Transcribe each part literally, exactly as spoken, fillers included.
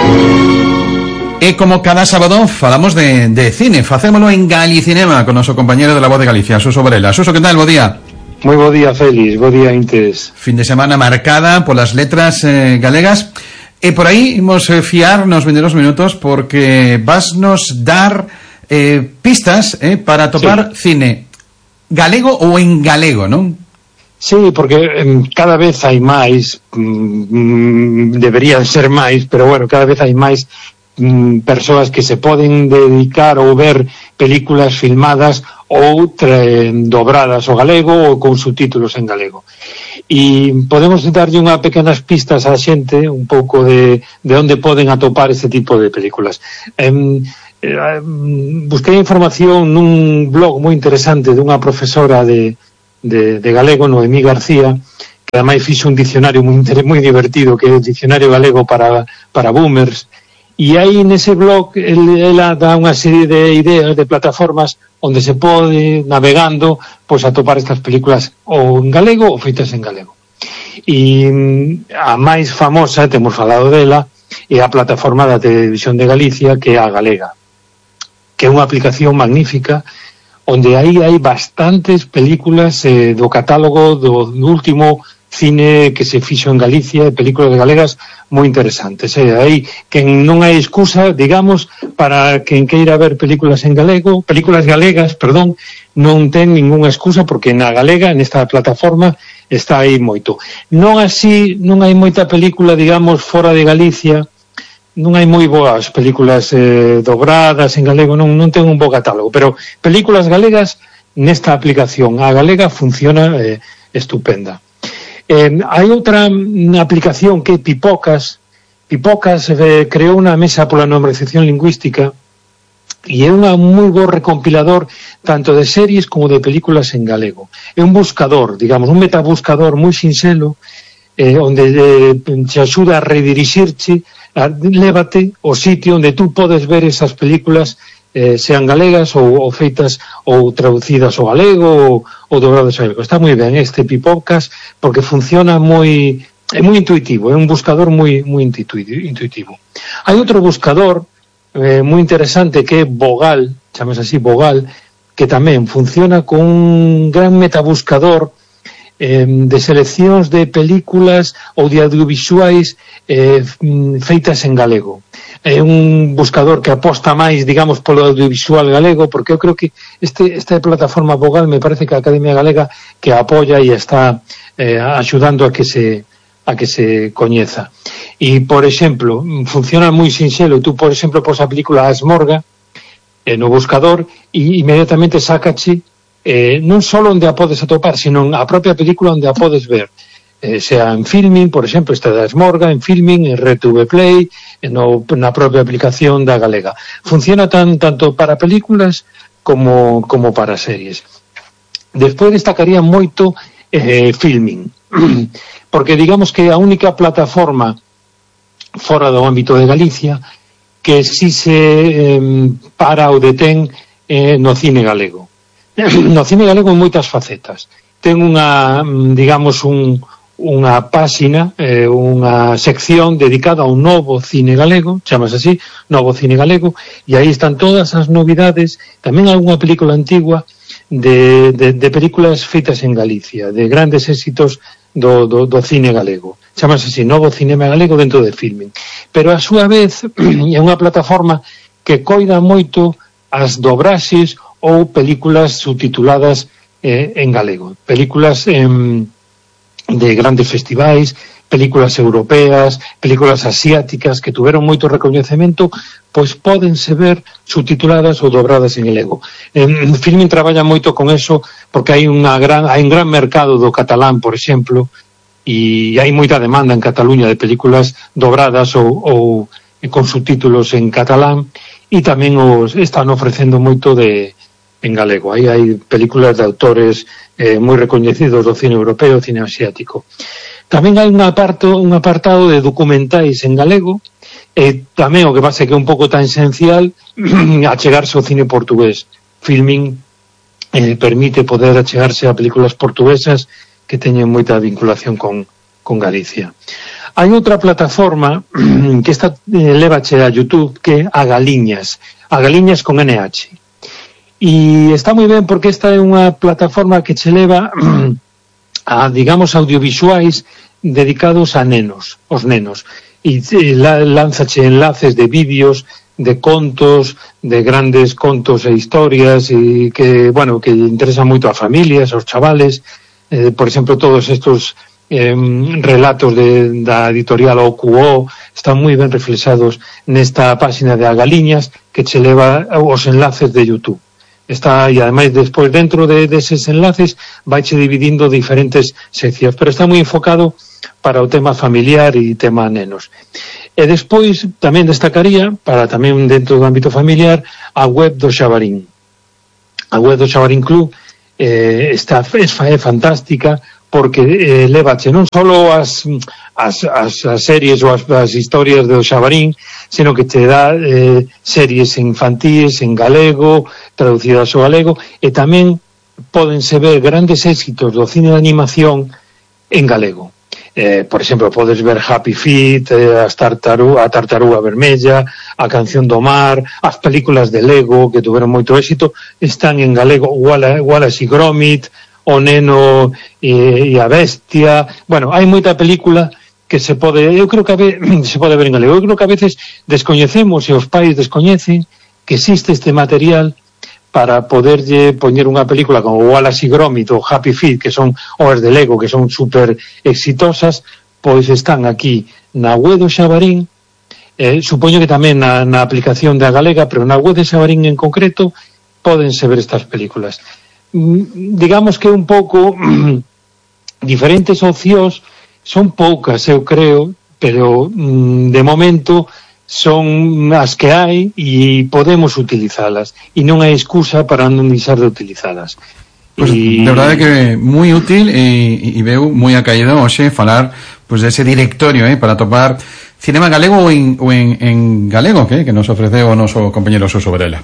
E como cada sábado falamos de, de cine, facémolo en Galicinema con noso compañero de La Voz de Galicia, Suso Varela. Suso, que tal? Bo día. Moi bo día, Félix, bo día, Intes. Fin de semana marcada polas letras eh, galegas. E por aí imos eh, fiar nos vindeiros minutos porque vasnos dar eh, pistas eh, para topar sí. Cine galego ou en galego, non? Sí, porque eh, cada vez hai máis, mm, deberían ser máis, pero bueno, cada vez hai máis mm, persoas que se poden dedicar ou ver películas filmadas ou tre, dobradas ao galego ou con subtítulos en galego. E podemos darlle unha pequenas pistas á xente un pouco de, de onde poden atopar este tipo de películas. Eh, eh, busquei información nun blog moi interesante dunha profesora de De, de galego, Noemí García, que ademais fixo un dicionario moi, moi divertido, que é o dicionario galego para, para boomers, e aí nese blog el, ela dá unha serie de ideas, de plataformas onde se pode, navegando, pois atopar estas películas ou en galego ou feitas en galego. E a máis famosa, temos falado dela, é a plataforma da Televisión de Galicia, que é a Galega, que é unha aplicación magnífica onde aí hai bastantes películas eh, do catálogo do, do último cine que se fixo en Galicia, e películas galegas moi interesantes. Eh, aí que non hai excusa, digamos, para quen queira ver películas en galego, películas galegas, perdón, non ten ningunha excusa porque na galega, nesta plataforma, está aí moito. Non así, non hai moita película, digamos, fora de Galicia, non hai moi boas películas eh, dobradas en galego, non, non ten un bo catálogo, pero películas galegas nesta aplicación, a galega funciona eh, estupenda. Eh, hai outra aplicación que é Pipocas. Pipocas eh, creou unha mesa pola normalización lingüística e é un moi bo recompilador tanto de series como de películas en galego. É un buscador, digamos, un metabuscador moi sinxelo, eh, onde eh, te axuda a redirixirche, a, lévate ao sitio onde tú podes ver esas películas, eh, sean galegas ou, ou feitas ou traducidas ao galego ou, ou dobradas ao galego. Está moi ben este Pipocas porque funciona moi, é moi intuitivo, é un buscador moi, moi intuitivo. Hai outro buscador eh, moi interesante que é Vogal, chamamos así Vogal, que tamén funciona con un gran metabuscador eh, de seleccións de películas ou de audiovisuais eh, feitas en galego. É un buscador que aposta máis, digamos, polo audiovisual galego, porque eu creo que este, esta plataforma Vogal me parece que a Academia Galega que apoia e está eh, axudando a que se a que se coñeza. E, por exemplo, funciona moi sinxelo, tú, por exemplo, pos a película A Esmorga eh, no buscador e inmediatamente sácache Eh, non só onde a podes atopar, sino a propia película onde a podes ver, eh, sea en Filmin, por exemplo, esta da Esmorga, en Filmin, en R T V Play, no, na propia aplicación da Galega. Funciona tan, tanto para películas como, como para series. Despois destacaría moito eh, Filmin, porque digamos que a única plataforma fora do ámbito de Galicia que si se eh, para ou detén eh, no cine galego. No cine galego en moitas facetas. Ten unha, digamos, un, unha páxina, eh, unha sección dedicada ao novo cine galego, chamas así, novo cine galego, e aí están todas as novidades, tamén algunha película antigua de, de, de películas feitas en Galicia, de grandes éxitos do, do, do cine galego. Chamas así, novo cinema galego dentro de Filmin. Pero a súa vez é unha plataforma que coida moito as dobraxes ou películas subtituladas eh, en galego. Películas eh, de grandes festivais, películas europeas, películas asiáticas que tuveron moito recoñecemento, pois pódense ver subtituladas ou dobradas en galego. En Filmin traballa moito con eso porque hai unha gran hai un gran mercado do catalán, por exemplo, e hai moita demanda en Cataluña de películas dobradas ou, ou con subtítulos en catalán, e tamén os están ofrecendo moito de en galego. Aí hai películas de autores eh, moi recoñecidos do cine europeo, cine asiático. Tamén hai un apartado, un apartado de documentais en galego, e tamén o que pasa que é un pouco tan esencial achegarse ao cine portugués. Filmin eh, permite poder achegarse a películas portuguesas que teñen moita vinculación con, con Galicia. Hai outra plataforma que está eh, levache a YouTube, que é a Galiñas, a Galiñas con N H. E está moi ben porque esta é unha plataforma que che leva a, digamos, audiovisuais dedicados a nenos, os nenos. E la, lánzache enlaces de vídeos, de contos, de grandes contos e historias e que, bueno, que interesan moito a familias, aos chavales, eh, por exemplo, todos estos eh, relatos de, da editorial O Q O están moi ben reflexados nesta páxina de A Galiñas que che leva os enlaces de YouTube. Está, e ademais despois dentro de deses de enlaces vaiche dividindo diferentes seccións, pero está moi enfocado para o tema familiar e tema nenos. E despois tamén destacaría, para tamén dentro do ámbito familiar, a web do Xabarín. A web do Xabarín Club eh, está, é, é fantástica porque eh, levache non só as, as, as, as series ou as, as historias do Xabarín, sino que te dá eh, series infantíes en galego, traducidas ao galego, e tamén pódense ver grandes éxitos do cine de animación en galego. Eh, por exemplo, podes ver Happy Feet, eh, as tartaru, a Tartaruga Vermella, a Canción do Mar, as películas de Lego que tuveron moito éxito, están en galego, Wallace, Wallace e Gromit, O Neno e, e a Bestia. Bueno, hai moita película que se pode, eu creo que a ve, se pode ver en galego. Eu creo que a veces descoñecemos e os pais descoñecen que existe este material para poderlle poñer unha película como Wallace e Gromit ou Happy Feet, que son obras de Lego, que son super exitosas, pois están aquí na web do Xabarín, eh, supoño que tamén na, na aplicación da Galega, pero na web de Xabarín en concreto pódense ver estas películas. Digamos que un pouco diferentes opcións, son poucas, eu creo, pero de momento son as que hai e podemos utilizalas e non hai excusa para non deixar de utilizalas. Pues, y... de verdade que moi útil e, e veu moi acaído hoxe falar pues, dese directorio eh, para topar cinema galego ou en, ou en, en galego que, que nos ofreceu o noso compañero Suso Varela.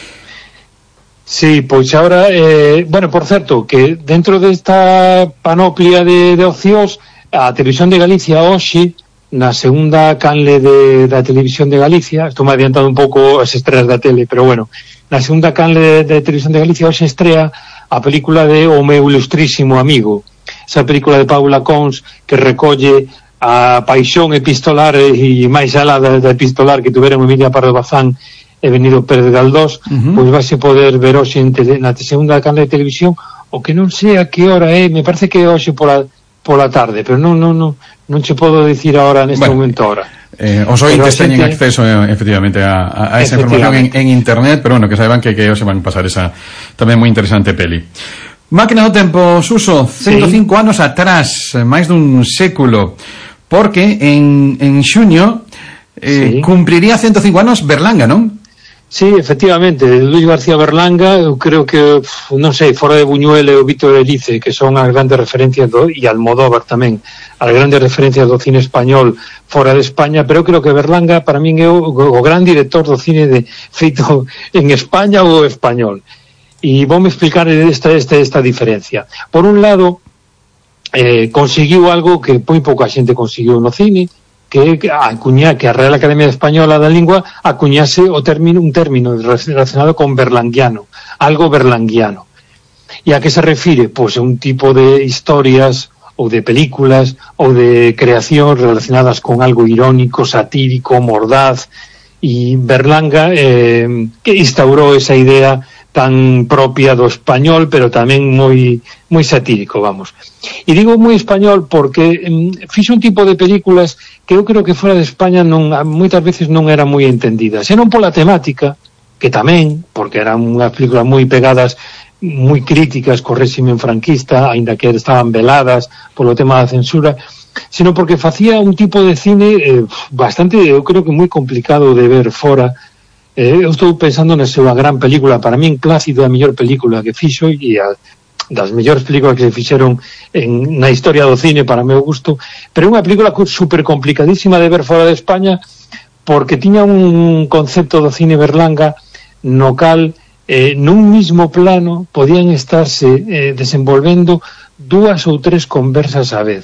Sí, pois agora, eh, bueno, por certo, que dentro desta panoplia de, de opcións, a Televisión de Galicia hoxe, na segunda canle de, da Televisión de Galicia, estou me adiantando un pouco as estreas da tele, pero bueno, na segunda canle de, de Televisión de Galicia hoxe estrea a película de O meu ilustrísimo amigo, esa película de Paula Cons que recolle a paixón epistolar e máis alá da, da epistolar que tuveron Emilia Pardo Bazán e Benito Pérez Galdós, uh-huh. pois vais a poder ver hoxe na segunda canle de televisión, o que non sei a que hora é, me parece que é hoxe pola, pola tarde, pero non, non, non, non che podo dicir agora neste bueno, momento ahora. Eh, os ointes teñen que... acceso eh, efectivamente a, a esa información en, en internet, pero bueno, que saiban que, que hoxe van a pasar esa tamén moi interesante peli. Máquina do tempo, Suso, ciento cinco sí. anos atrás, máis dun século, porque en, en xuño eh, sí. cumpriría ciento cinco anos Berlanga, non? Sí, efectivamente, Luis García Berlanga, eu creo que, non sei, fora de Buñuel e o Víctor Elice, que son as grandes referencias do, e Almodóvar tamén, as grandes referencias do cine español fora de España, pero eu creo que Berlanga para min é o, o gran director do cine de, feito en España ou español. E voume explicar esta, esta, esta diferencia. Por un lado, eh, conseguiu algo que moi pouca xente conseguiu no cine, que acuña, que a Real Academia Española da Lingua acuñase o término, un término relacionado con berlanguiano, algo berlanguiano. E a que se refire? Pois a un tipo de historias ou de películas ou de creacións relacionadas con algo irónico, satírico, mordaz, e Berlanga eh, que instaurou esa idea tan propia do español, pero tamén moi moi satírico, vamos. E digo moi español porque mm, fixo un tipo de películas que eu creo que fora de España non, moitas veces non eran moi entendidas. E non pola temática, que tamén, porque eran unhas películas moi pegadas, moi críticas co réximen franquista, aínda que estaban veladas polo tema da censura, sino porque facía un tipo de cine eh, bastante, eu creo que moi complicado de ver fora. Eh, eu estou pensando na súa gran película, para min Plácido a mellor película que fixo e a, das mellores películas que se fixeron en, na historia do cine para meu gusto, pero é unha película super complicadísima de ver fora de España porque tiña un concepto do cine Berlanga no cal eh, nun mismo plano podían estarse eh, desenvolvendo dúas ou tres conversas á vez.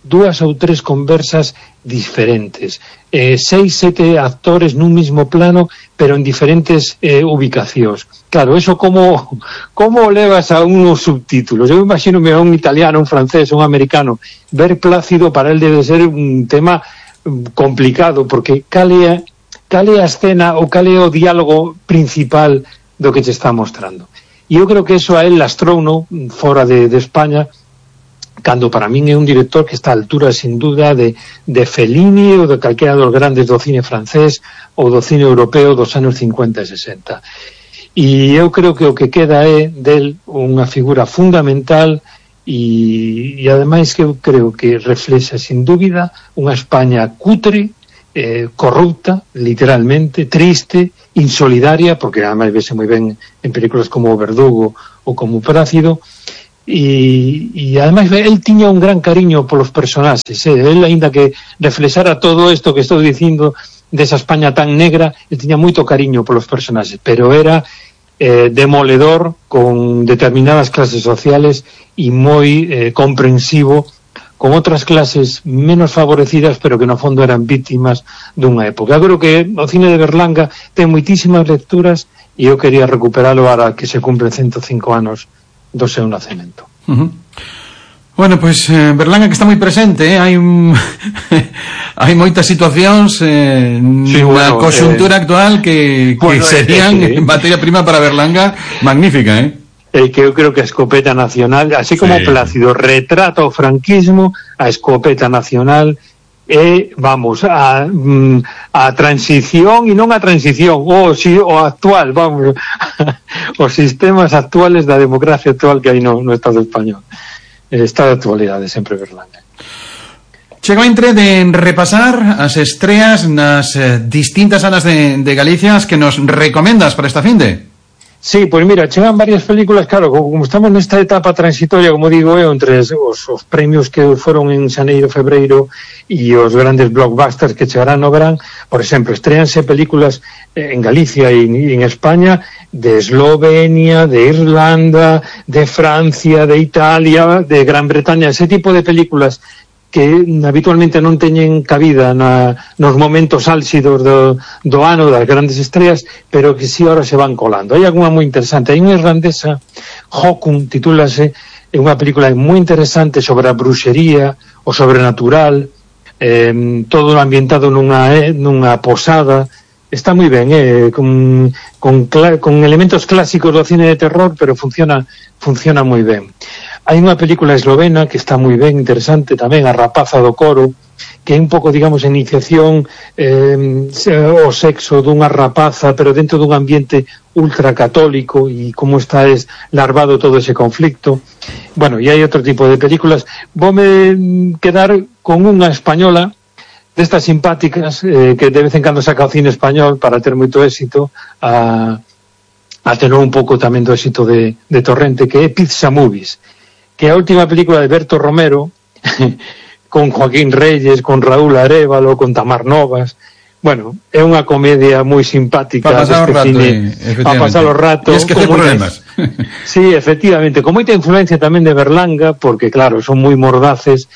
dúas ou tres conversas diferentes, eh, seis, sete actores nun mismo plano, pero en diferentes eh, ubicacións. Claro, eso como como levas a unos subtítulos? Eu imagino a un italiano, un francés, un americano, ver Plácido para él debe ser un tema complicado, porque cal é, cal é a escena ou cal é o diálogo principal do que te está mostrando. E eu creo que eso a él lastrouno fora de, de España, cando para min é un director que está a altura, sin duda, de, de Fellini ou de calquera dos grandes do cine francés ou do cine europeo dos anos cincuenta e sesenta. E eu creo que o que queda é del unha figura fundamental e, e ademais que eu creo que reflexa, sin dúbida, unha España cutre, eh, corrupta, literalmente, triste, insolidaria, porque además vese moi ben en películas como O Verdugo ou como Plácido, e, e ademais el tiña un gran cariño polos personaxes, eh? El, aínda que reflexara todo isto que estou dicindo desa España tan negra, el tiña moito cariño polos personaxes, pero era eh, demoledor con determinadas clases sociales e moi eh, comprensivo con outras clases menos favorecidas, pero que no fondo eran víctimas dunha época. Eu creo que o cine de Berlanga ten moitísimas lecturas e eu quería recuperalo para que se cumpre ciento cinco anos do seu nacemento. Uh-huh. Bueno, pues eh, Berlanga que está moi presente, eh? hai un hai moitas situacións eh, sí, na bueno, conxuntura eh, actual que, que bueno, serían eh, eh, materia prima para Berlanga magnífica, eh? Eh, que eu creo que a escopeta nacional, así como sí. Plácido retrata o franquismo, a escopeta nacional é, vamos, a, a transición e non a transición, o, si, o actual, vamos, os sistemas actuales da democracia actual que hai no, no Estado español. Está de actualidade sempre Berlanga. Chega o entre de repasar as estreas nas eh, distintas salas de, de Galicia que nos recomendas para esta finde. Sí, pois mira, chegan varias películas, claro, como estamos nesta etapa transitoria, como digo eu, entre os, os premios que foron en xaneiro, febreiro e os grandes blockbusters que chegarán no verán, por exemplo, estreanse películas en Galicia e en España de Eslovenia, de Irlanda, de Francia, de Italia, de Gran Bretaña, ese tipo de películas que habitualmente non teñen cabida na, nos momentos álxidos do, do ano das grandes estreas, pero que si sí ahora se van colando. Hai algunha moi interesante, hai unha irlandesa, Hokun, titúlase, é unha película moi interesante sobre a bruxería, o sobrenatural, eh, todo ambientado nunha, eh, nunha posada, está moi ben, eh, con, con, con elementos clásicos do cine de terror, pero funciona, funciona moi ben. Hai unha película eslovena que está moi ben, interesante tamén, A rapaza do coro, que é un pouco, digamos, a iniciación eh, o sexo dunha rapaza, pero dentro dun ambiente ultracatólico e como está es larvado todo ese conflicto. Bueno, e hai outro tipo de películas. Voume quedar con unha española destas simpáticas eh, que de vez en cando saca o cine español para ter moito éxito, a, a tener un pouco tamén do éxito de, de Torrente, que é Pizza Movies, que é a última película de Berto Romero con Joaquín Reyes, con Raúl Arévalo, con Tamar Novas. Bueno, é unha comedia moi simpática para pasar o rato, cine, eh, para pasar o rato. E es que hai problemas. Sí, efectivamente, con moita influencia tamén de Berlanga, porque claro, son moi mordaces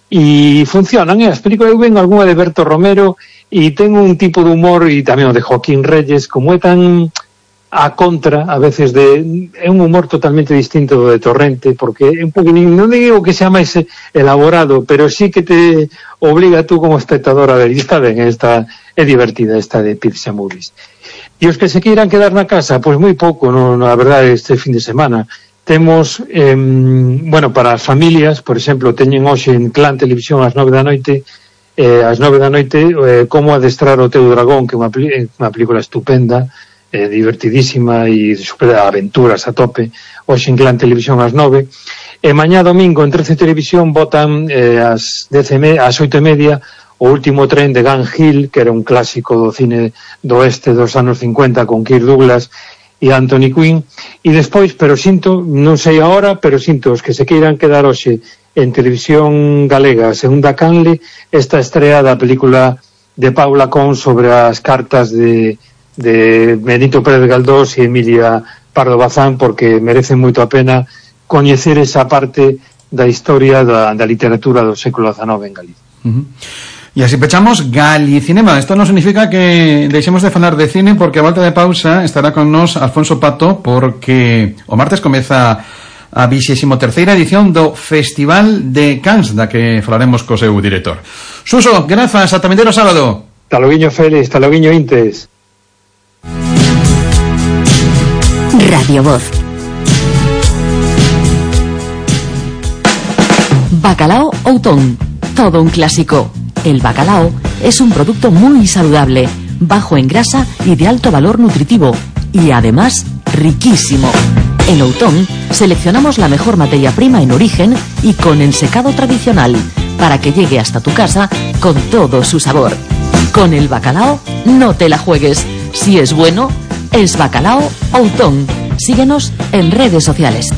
e funcionan, eh? As películas, eu ven algunha de Berto Romero e ten un tipo de humor, e tamén o de Joaquín Reyes, como é tan a contra, a veces, de é un humor totalmente distinto do de Torrente, porque é un pouco, non digo que sea máis elaborado, pero sí que te obliga tú como espectador a ver, e está ben, esta é divertida esta de Pizza Movies. E os que se queiran quedar na casa, pois moi pouco, no, na verdade, este fin de semana temos, eh, bueno, para as familias, por exemplo, teñen hoxe en Clan Televisión ás nove da noite, eh, ás nove da noite, eh, Como adestrar o teu dragón, que é unha, unha película estupenda, eh, divertidísima e super aventuras a tope, hoxe en Clan Televisión ás nove, e mañá domingo en trece Televisión botan eh, ás, dez e me, ás oito e media o último tren de Gun Hill, que era un clásico do cine do oeste dos anos cincuenta con Kirk Douglas e Anthony Quinn, e despois, pero sinto, non sei a hora, pero sinto os que se queiran quedar hoxe en Televisión Galega, segunda canle, esta estrea da película de Paula Con sobre as cartas de de Benito Pérez Galdós e Emilia Pardo Bazán, porque merece moito a pena coñecer esa parte da historia da, da literatura do século dezenove en Galicia. Uh-huh. E así pechamos Galicinema. Esto no significa que deixemos de falar de cine, porque a volta de pausa estará con nos Alfonso Pato, porque o martes comeza a vixésima terceira edición do Festival de Cannes, da que falaremos co seu director. Suso, grazas, ata vindeiro sábado. Taloguiño Félix, taloguiño Intes. Radio Voz. Bacalao Outón, todo un clásico. El bacalao es un producto muy saludable, bajo en grasa y de alto valor nutritivo, y además riquísimo. En Outón seleccionamos la mejor materia prima en origen y con ensecado tradicional, para que llegue hasta tu casa con todo su sabor. Con el bacalao no te la juegues. Si es bueno, es Bacalao Outón. Síguenos en redes sociales.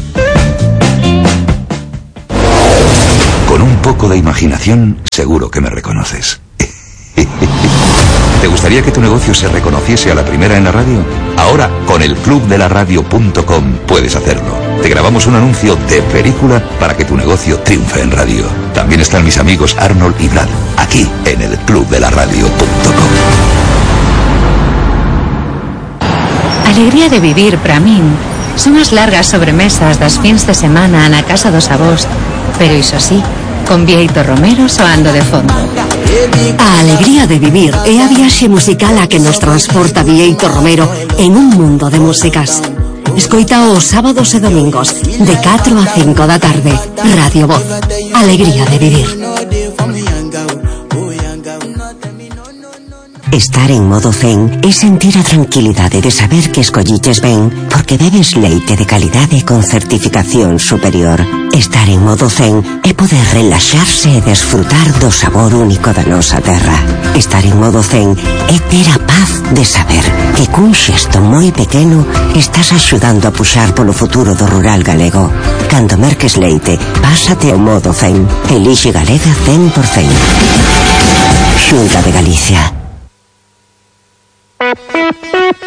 Con un poco de imaginación, seguro que me reconoces. ¿Te gustaría que tu negocio se reconociese a la primera en la radio? Ahora, con el club de la radio punto com puedes hacerlo. Te grabamos un anuncio de película para que tu negocio triunfe en radio. También están mis amigos Arnold y Brad, aquí en el club de la radio punto com. Alegría de vivir para min son as largas sobremesas das fins de semana na casa dos avós, pero iso sí, con Bieito Romero soando de fondo. A alegría de vivir é a viaxe musical a que nos transporta Bieito Romero en un mundo de músicas. Escoita os sábados e domingos de catro a cinco da tarde. Radio Voz. Alegría de vivir. Estar en modo zen é sentir a tranquilidade de saber que escolliches ben porque bebes leite de calidade con certificación superior. Estar en modo zen é poder relaxarse e desfrutar do sabor único da nosa terra. Estar en modo zen é ter a paz de saber que cun xesto moi pequeno estás axudando a puxar polo futuro do rural galego. Cando merques leite, pásate ao modo zen. Elixe Galega cen por cen. Xunta de Galicia.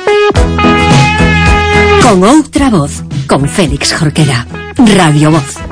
Con outra voz, con Félix Jorquera. Radio Voz.